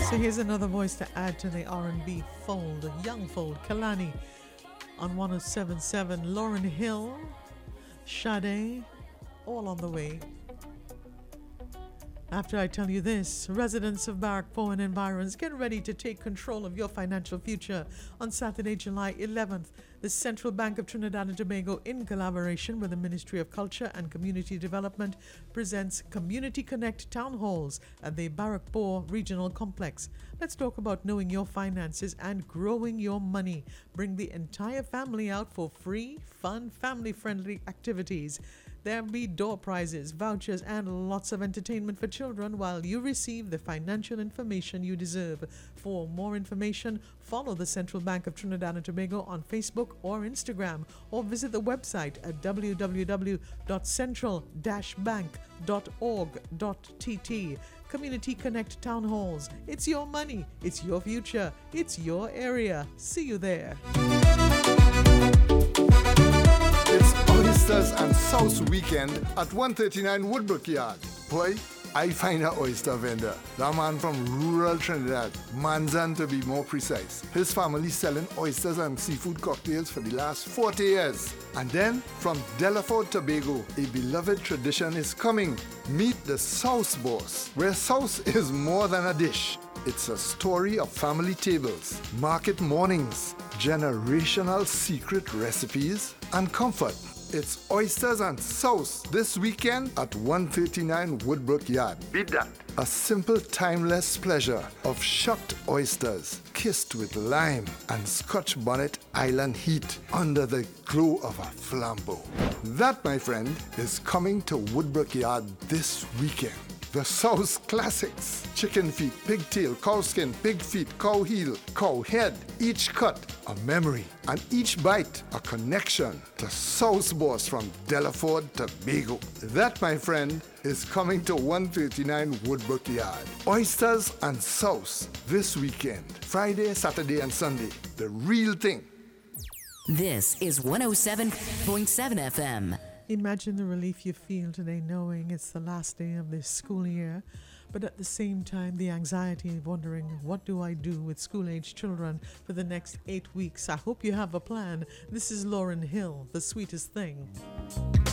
So here's another voice to add to the R&B fold, a young fold, Kalani on 107.7, Lauryn Hill, Sade, all on the way. After I tell you this, residents of Barrackpore and environs, get ready to take control of your financial future. On Saturday, July 11th, the Central Bank of Trinidad and Tobago, in collaboration with the Ministry of Culture and Community Development, presents Community Connect Town Halls at the Barrackpore Regional Complex. Let's talk about knowing your finances and growing your money. Bring the entire family out for free, fun, family-friendly activities. There'll be door prizes, vouchers, and lots of entertainment for children while you receive the financial information you deserve. For more information, follow the Central Bank of Trinidad and Tobago on Facebook or Instagram, or visit the website at www.central-bank.org.tt. Community Connect Town Halls. It's your money, it's your future, it's your area. See you there. It's Oysters and Sauce Weekend at 139 Woodbrook Yard. Boy, I find an oyster vendor. That man from rural Trinidad, Manzan to be more precise. His family selling oysters and seafood cocktails for the last 40 years. And then from Delaford, Tobago, a beloved tradition is coming. Meet the Sauce Boss, where sauce is more than a dish. It's a story of family tables, market mornings, generational secret recipes, and comfort. It's Oysters and Sauce this weekend at 139 Woodbrook Yard. Beat that. A simple, timeless pleasure of shucked oysters kissed with lime and Scotch bonnet island heat under the glow of a flambeau. That, my friend, is coming to Woodbrook Yard this weekend. The Sauce Classics. Chicken feet, pigtail, cow skin, pig feet, cow heel, cow head. Each cut a memory, and each bite a connection to Sauce Boss from Delaford, Tobago. That, my friend, is coming to 139 Woodbrook Yard. Oysters and Sauce this weekend. Friday, Saturday, and Sunday. The real thing. This is 107.7 FM. Imagine the relief you feel today knowing it's the last day of this school year, but at the same time the anxiety of wondering, what do I do with school-age children for the next 8 weeks? I hope you have a plan. This is Lauryn Hill, The Sweetest Thing.